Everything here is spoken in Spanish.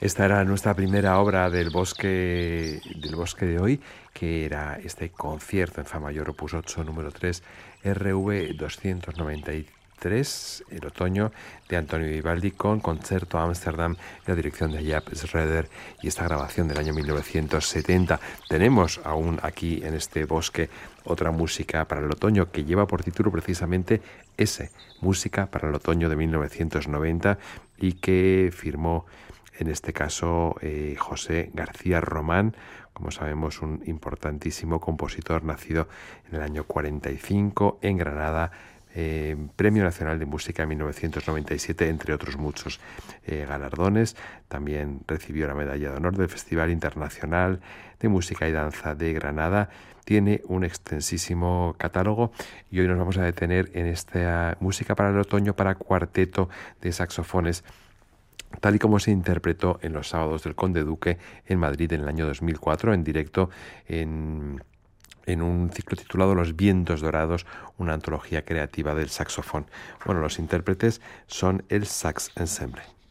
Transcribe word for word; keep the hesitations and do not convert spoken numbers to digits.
Esta era nuestra primera obra del bosque, del bosque de hoy, que era este concierto en Fa mayor opus ocho número tres, R V doscientos noventa y tres, el otoño, de Antonio Vivaldi, con Concerto Amsterdam y la dirección de Jaap Schroeder, y esta grabación del año mil novecientos setenta. Tenemos aún aquí en este bosque otra música para el otoño que lleva por título precisamente ese, Música para el otoño de mil novecientos noventa, y que firmó en este caso eh, José García Román, como sabemos un importantísimo compositor nacido en el año cuarenta y cinco en Granada, eh, Premio Nacional de Música en mil novecientos noventa y siete, entre otros muchos eh, galardones. También recibió la medalla de honor del Festival Internacional de Música y Danza de Granada. Tiene un extensísimo catálogo y hoy nos vamos a detener en esta música para el otoño para cuarteto de saxofones, tal y como se interpretó en los sábados del Conde Duque en Madrid en el año dos mil cuatro, en directo en, en un ciclo titulado Los vientos dorados, una antología creativa del saxofón. Bueno, los intérpretes son el Sax Ensemble.